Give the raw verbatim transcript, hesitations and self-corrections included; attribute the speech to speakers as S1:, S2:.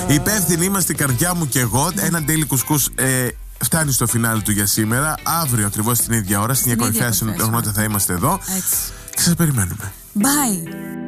S1: Υπεύθυνοι είμαστε η καρδιά μου και εγώ. Ένα Daily Κουσκούς ε, φτάνει στο φινάλι του για σήμερα. Αύριο ακριβώς την ίδια ώρα, στην ίδια κορυφαία συνότητα θα είμαστε εδώ.
S2: Έτσι.
S1: Και σας περιμένουμε.
S2: Bye.